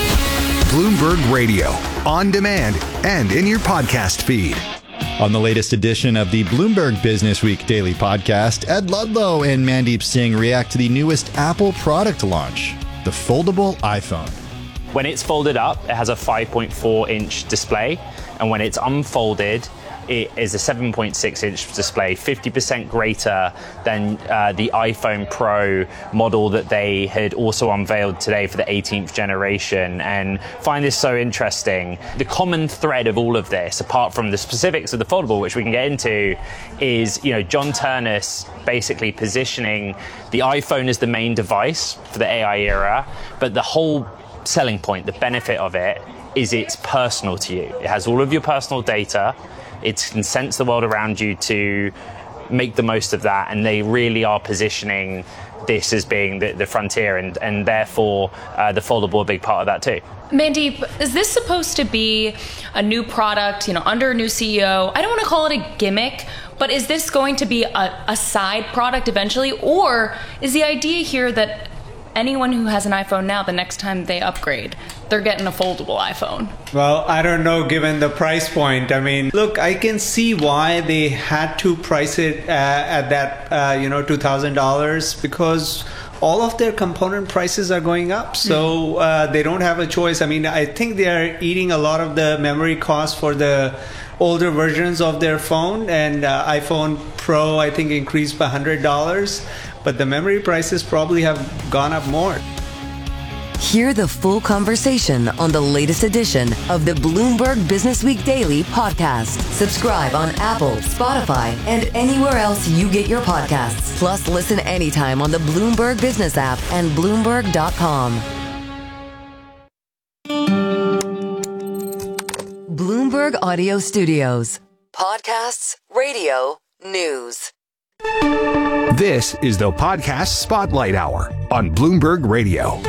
Bloomberg Radio, on demand and in your podcast feed. On the latest edition of the Bloomberg Business Week Daily Podcast, Ed Ludlow and Mandeep Singh react to the newest Apple product launch, the foldable iPhone. When it's folded up, it has a five point four inch display, and when it's unfolded, it is a seven point six inch display, fifty percent greater than uh, the iPhone Pro model that they had also unveiled today for the eighteenth generation. And find this so interesting. The common thread of all of this, apart from the specifics of the foldable, which we can get into, is, you know, John Ternus basically positioning the iPhone as the main device for the A I era, but the whole selling point, the benefit of it, is it's personal to you. It has all of your personal data. It can sense the world around you to make the most of that, and they really are positioning this as being the, the frontier, and, and therefore uh, the foldable a big part of that too. Mandeep, is this supposed to be a new product, you know, under a new C E O? I don't want to call it a gimmick, but is this going to be a, a side product eventually, or is the idea here that anyone who has an iPhone now, the next time they upgrade, they're getting a foldable iPhone? Well, I don't know, given the price point. I mean, look, I can see why they had to price it uh, at that, uh, you know, two thousand dollars, because all of their component prices are going up. So uh, they don't have a choice. I mean, I think they are eating a lot of the memory costs for the older versions of their phone, and uh, iPhone Pro, I think, increased by one hundred dollars. But the memory prices probably have gone up more. Hear the full conversation on the latest edition of the Bloomberg Business Week Daily podcast. Subscribe on Apple, Spotify, and anywhere else you get your podcasts. Plus, listen anytime on the Bloomberg Business app and Bloomberg dot com. Bloomberg Audio Studios. Podcasts, radio, news. This is the Podcast Spotlight Hour on Bloomberg Radio.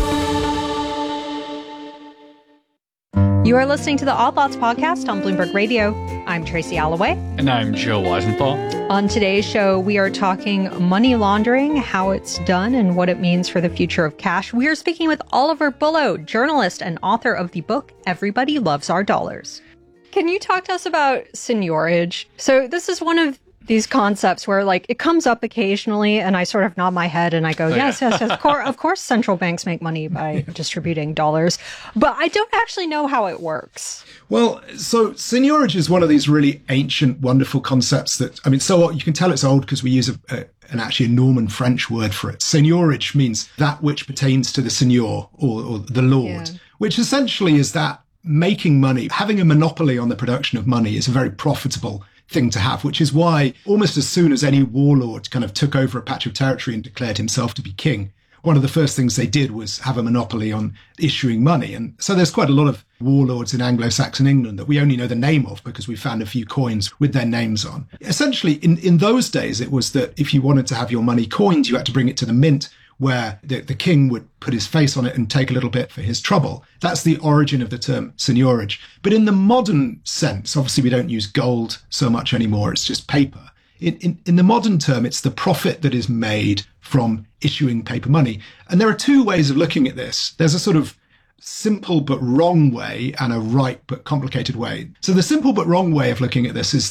You are listening to the Odd Lots podcast on Bloomberg Radio. I'm Tracy Alloway. And I'm Joe Weisenthal. On today's show, we are talking money laundering, how it's done, and what it means for the future of cash. We are speaking with Oliver Bullough, journalist and author of the book, Everybody Loves Our Dollars. Can you talk to us about seigniorage? So this is one of these concepts where, like, it comes up occasionally and I sort of nod my head and I go, oh, yes, yeah. yes, yes, of course, of course central banks make money by distributing dollars, but I don't actually know how it works. Well, so seigniorage is one of these really ancient, wonderful concepts that, I mean, so you can tell it's old because we use a, a, an actually a Norman French word for it. Seigniorage means that which pertains to the seigneur or, or the lord, yeah. which essentially is that making money, having a monopoly on the production of money is a very profitable thing to have, which is why almost as soon as any warlord kind of took over a patch of territory and declared himself to be king, one of the first things they did was have a monopoly on issuing money. And so there's quite a lot of warlords in Anglo-Saxon England that we only know the name of because we found a few coins with their names on. Essentially, in, in those days, it was that if you wanted to have your money coined, you had to bring it to the mint, where the, the king would put his face on it and take a little bit for his trouble. That's the origin of the term seigniorage. But in the modern sense, obviously we don't use gold so much anymore, it's just paper. In, in, in the modern term, it's the profit that is made from issuing paper money. And there are two ways of looking at this. There's a sort of simple but wrong way and a right but complicated way. So the simple but wrong way of looking at this is that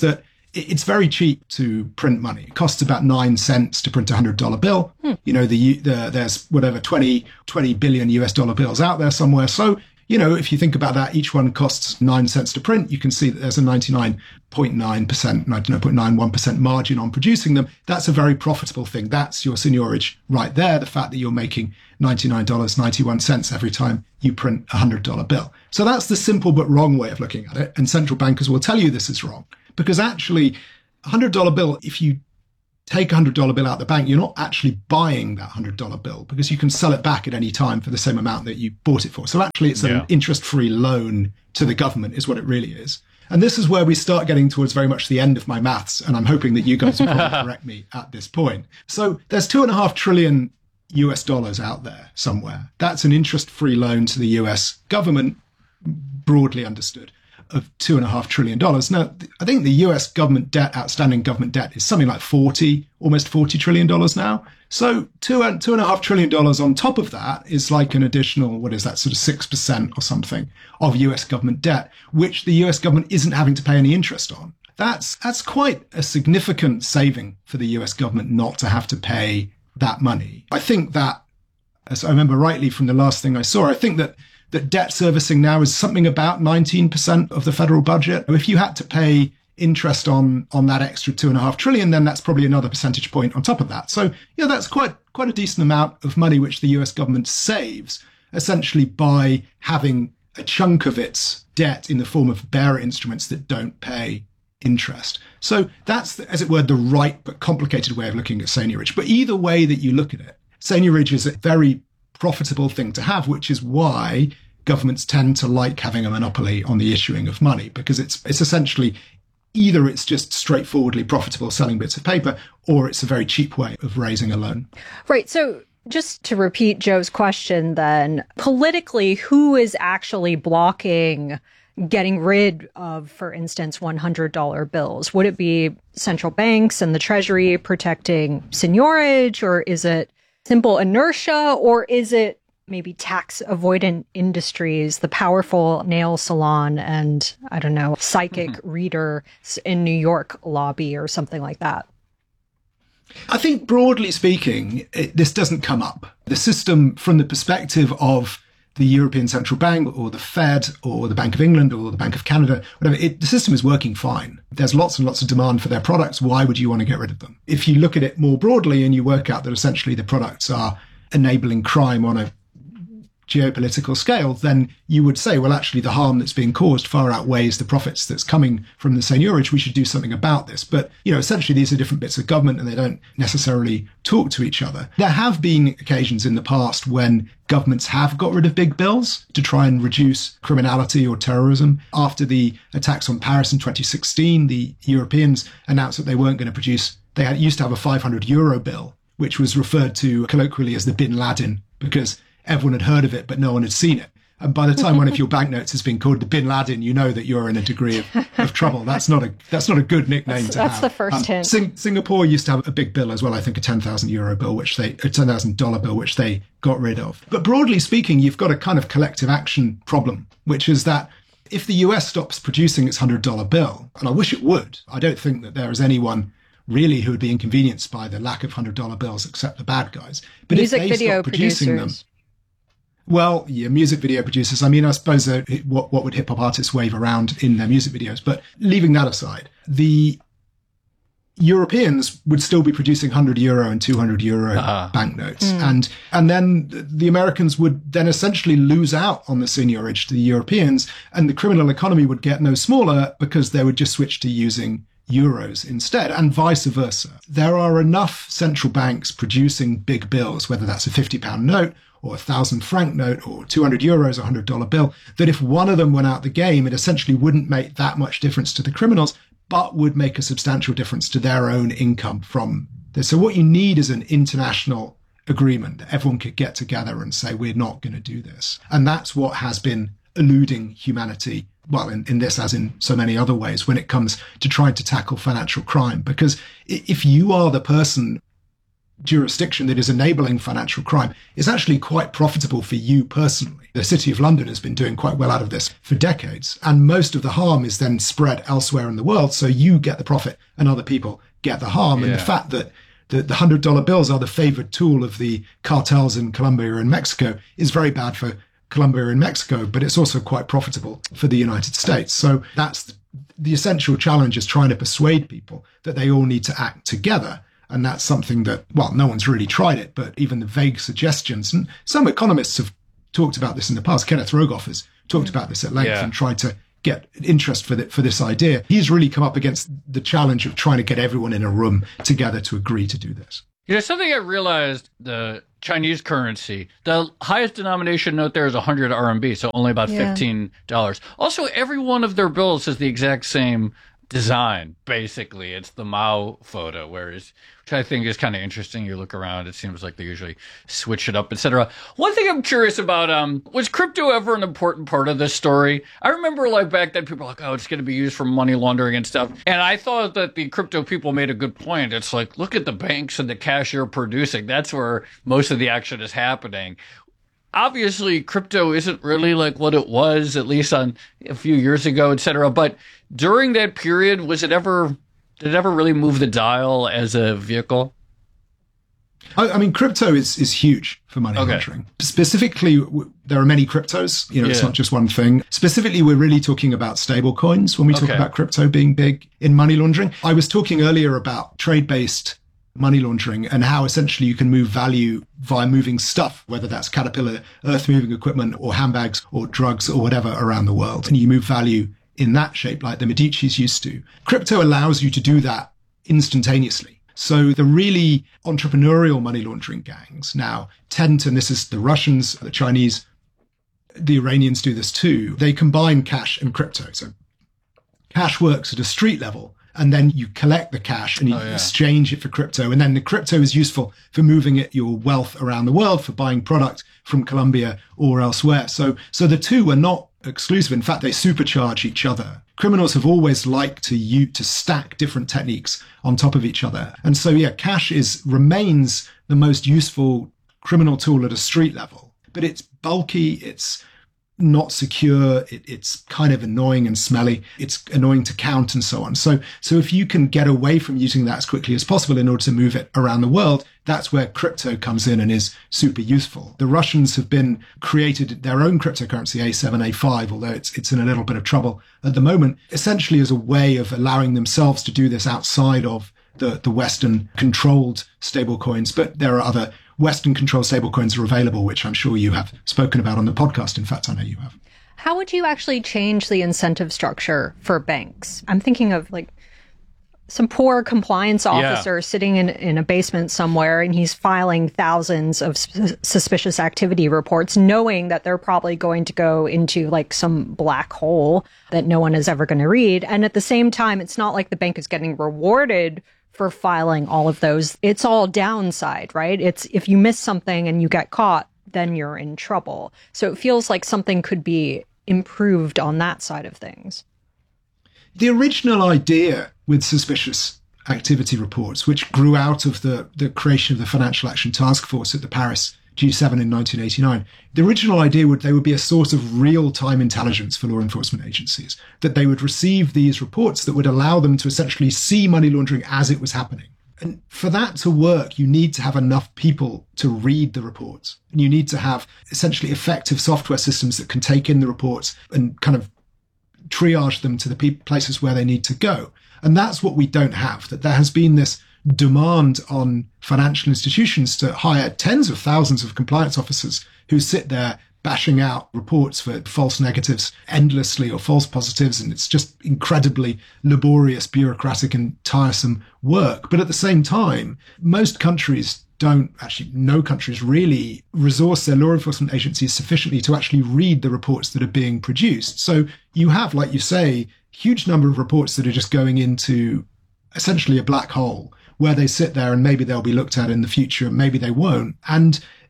it's very cheap to print money. It costs about nine cents to print a one hundred dollar bill. Hmm. You know, the, the there's whatever, twenty, twenty billion U S dollar bills out there somewhere. So, you know, if you think about that, each one costs nine cents to print. You can see that there's a ninety-nine point nine percent, ninety-nine point nine one percent margin on producing them. That's a very profitable thing. That's your seigniorage right there. The fact that you're making ninety-nine dollars and ninety-one cents every time you print a one hundred dollar bill. So that's the simple but wrong way of looking at it. And central bankers will tell you this is wrong. Because actually, a one hundred dollar bill, if you take a one hundred dollar bill out of the bank, you're not actually buying that one hundred dollar bill because you can sell it back at any time for the same amount that you bought it for. So actually, it's yeah. an interest-free loan to the government is what it really is. And this is where we start getting towards very much the end of my maths. And I'm hoping that you guys will probably correct me at this point. So there's two and a half trillion U S dollars out there somewhere. That's an interest-free loan to the U S government, broadly understood, of two and a half trillion dollars. Now, I think the U S government debt, outstanding government debt, is something like forty, almost forty trillion dollars now. So two and two and a half trillion dollars on top of that is like an additional, what is that, sort of six percent or something of U S government debt, which the U S government isn't having to pay any interest on. That's that's quite a significant saving for the U S government not to have to pay that money. I think that, as I remember rightly from the last thing I saw, I think that that debt servicing now is something about nineteen percent of the federal budget. If you had to pay interest on on that extra two and a half trillion, then that's probably another percentage point on top of that. So, yeah, that's quite quite a decent amount of money which the U S government saves essentially by having a chunk of its debt in the form of bearer instruments that don't pay interest. So that's, as it were, the right but complicated way of looking at seigniorage. But either way that you look at it, seigniorage is a very profitable thing to have, which is why governments tend to like having a monopoly on the issuing of money, because it's it's essentially either it's just straightforwardly profitable selling bits of paper, or it's a very cheap way of raising a loan. Right. So just to repeat Joe's question then, politically, who is actually blocking getting rid of, for instance, one hundred dollar bills? Would it be central banks and the Treasury protecting seigniorage, or is it simple inertia, or is it maybe tax avoidant industries, the powerful nail salon and, I don't know, psychic mm-hmm. reader in New York lobby or something like that? I think broadly speaking, it, this doesn't come up. The system from the perspective of the European Central Bank or the Fed or the Bank of England or the Bank of Canada, whatever, it, the system is working fine. There's lots and lots of demand for their products. Why would you want to get rid of them? If you look at it more broadly and you work out that essentially the products are enabling crime on a geopolitical scale, then you would say, well, actually the harm that's being caused far outweighs the profits that's coming from the seigniorage. We should do something about this. But, you know, essentially these are different bits of government and they don't necessarily talk to each other. There have been occasions in the past when governments have got rid of big bills to try and reduce criminality or terrorism. After the attacks on Paris in twenty sixteen, the Europeans announced that they weren't going to produce, they had, used to have a five hundred euro bill, which was referred to colloquially as the Bin Laden, because everyone had heard of it, but no one had seen it. And by the time one of your banknotes has been called the Bin Laden, you know that you're in a degree of, of trouble. That's not a that's not a good nickname that's, to that's have. That's the first um, hint. Sing, Singapore used to have a big bill as well. I think a ten thousand euro bill, which they a ten thousand dollar bill, which they got rid of. But broadly speaking, you've got a kind of collective action problem, which is that if the U S stops producing its one hundred dollar bill, and I wish it would, I don't think that there is anyone really who would be inconvenienced by the lack of one hundred dollar bills except the bad guys. But Music if they video stop producing producers. them, well, yeah, music video producers. I mean, I suppose uh, what what would hip hop artists wave around in their music videos? But leaving that aside, the Europeans would still be producing one hundred euro and two hundred euro uh-huh. banknotes, mm. and and then the Americans would then essentially lose out on the seigniorage to the Europeans, and the criminal economy would get no smaller because they would just switch to using euros instead, and vice versa. There are enough central banks producing big bills, whether that's a fifty pound note or a thousand franc note or two hundred euros, a one hundred dollar bill, that if one of them went out the game, it essentially wouldn't make that much difference to the criminals, but would make a substantial difference to their own income from this. So what you need is an international agreement that everyone could get together and say, we're not going to do this. And that's what has been eluding humanity, well, in, in this as in so many other ways, when it comes to trying to tackle financial crime. Because if you are the person jurisdiction that is enabling financial crime is actually quite profitable for you personally. The City of London has been doing quite well out of this for decades, and most of the harm is then spread elsewhere in the world, so you get the profit and other people get the harm. Yeah. And the fact that the, the one hundred dollar bills are the favored tool of the cartels in Colombia and Mexico is very bad for Colombia and Mexico, but it's also quite profitable for the United States. So that's the, the essential challenge, is trying to persuade people that they all need to act together. And that's something that, well, no one's really tried it, but even the vague suggestions, and some economists have talked about this in the past. Kenneth Rogoff has talked about this at length yeah. and tried to get interest for, the, for this idea. He's really come up against the challenge of trying to get everyone in a room together to agree to do this. You know, something I realized, the Chinese currency, the highest denomination note there is one hundred R M B, so only about yeah. fifteen dollars. Also, every one of their bills has the exact same design, basically. It's the Mao photo, whereas, which I think is kind of interesting. You look around, it seems like they usually switch it up, et cetera. One thing I'm curious about, um, was crypto ever an important part of this story? I remember, like, back then, people were like, oh, it's going to be used for money laundering and stuff. And I thought that the crypto people made a good point. It's like, look at the banks and the cash you're producing. That's where most of the action is happening. Obviously, crypto isn't really like what it was, at least on a few years ago, et cetera. But during that period, was it ever, did it ever really move the dial as a vehicle? I, I mean, crypto is, is huge for money okay. laundering. Specifically, w- there are many cryptos. You know, yeah. it's not just one thing. Specifically, we're really talking about stable coins when we talk okay. about crypto being big in money laundering. I was talking earlier about trade-based money laundering and how essentially you can move value via moving stuff, whether that's Caterpillar earth moving equipment or handbags or drugs or whatever around the world. And you move value in that shape like the Medicis used to. Crypto allows you to do that instantaneously. So the really entrepreneurial money laundering gangs now tend to, and this is the Russians, the Chinese, the Iranians do this too, they combine cash and crypto. So cash works at a street level, and then you collect the cash and you oh, yeah. exchange it for crypto. And then the crypto is useful for moving it, your wealth around the world, for buying product from Colombia or elsewhere. So, so the two are not exclusive. In fact, they supercharge each other. Criminals have always liked to use, to stack different techniques on top of each other. And so, yeah, cash is remains the most useful criminal tool at a street level, but it's bulky. It's not secure. It, it's kind of annoying and smelly. It's annoying to count and so on. So, so if you can get away from using that as quickly as possible in order to move it around the world, that's where crypto comes in and is super useful. The Russians have been created their own cryptocurrency, A seven, A five, although it's, it's in a little bit of trouble at the moment, essentially as a way of allowing themselves to do this outside of the, the Western controlled stablecoins. But there are other Western controlled stablecoins are available, which I'm sure you have spoken about on the podcast. In fact, I know you have. How would you actually change the incentive structure for banks? I'm thinking of like some poor compliance officer yeah. sitting in, in a basement somewhere, and he's filing thousands of s- suspicious activity reports, knowing that they're probably going to go into like some black hole that no one is ever going to read. And at the same time, it's not like the bank is getting rewarded for filing all of those. It's all downside, right? It's if you miss something and you get caught, then you're in trouble. So it feels like something could be improved on that side of things. The original idea with suspicious activity reports, which grew out of the, the creation of the Financial Action Task Force at the Paris G seven in nineteen eighty-nine, the original idea would they would be a source of real-time intelligence for law enforcement agencies, that they would receive these reports that would allow them to essentially see money laundering as it was happening. And for that to work, you need to have enough people to read the reports. And you need to have essentially effective software systems that can take in the reports and kind of triage them to the pe- places where they need to go. And that's what we don't have, that there has been this demand on financial institutions to hire tens of thousands of compliance officers who sit there bashing out reports for false negatives endlessly or false positives. And it's just incredibly laborious, bureaucratic and tiresome work. But at the same time, most countries don't, actually no countries really resource their law enforcement agencies sufficiently to actually read the reports that are being produced. So you have, like you say, huge number of reports that are just going into essentially a black hole where they sit there and maybe they'll be looked at in the future, maybe they won't. And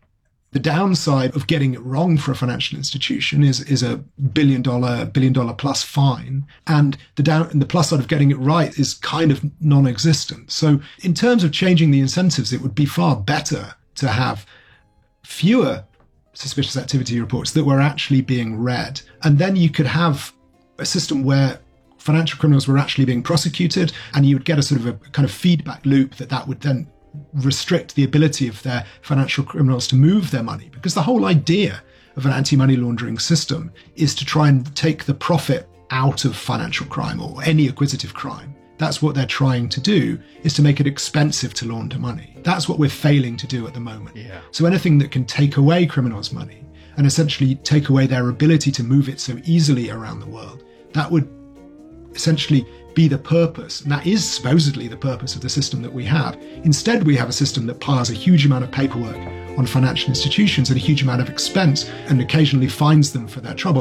The downside of getting it wrong for a financial institution is, is a billion dollar, billion dollar plus fine. And the down, and the plus side of getting it right is kind of non-existent. So in terms of changing the incentives, it would be far better to have fewer suspicious activity reports that were actually being read. And then you could have a system where financial criminals were actually being prosecuted, and you would get a sort of a kind of feedback loop that that would then restrict the ability of their financial criminals to move their money. Because the whole idea of an anti-money laundering system is to try and take the profit out of financial crime or any acquisitive crime. That's what they're trying to do, is to make it expensive to launder money. That's what we're failing to do at the moment. Yeah. So anything that can take away criminals' money and essentially take away their ability to move it so easily around the world, that would essentially be the purpose. And that is supposedly the purpose of the system that we have. Instead, we have a system that piles a huge amount of paperwork on financial institutions at a huge amount of expense and occasionally fines them for their trouble.